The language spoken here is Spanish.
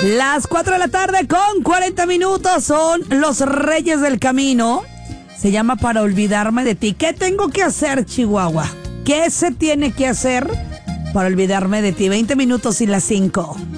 Las 4 de la tarde con 40 minutos son los Reyes del Camino. Se llama Para Olvidarme de Ti. ¿Qué tengo que hacer, Chihuahua? ¿Qué se tiene que hacer para olvidarme de ti? 20 minutos y las 5.